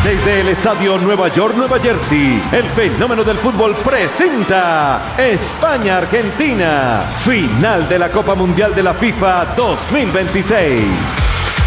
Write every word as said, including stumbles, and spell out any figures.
Desde el Estadio Nueva York, Nueva Jersey, el fenómeno del fútbol presenta España-Argentina, final de la Copa Mundial de la FIFA dos mil veintiséis.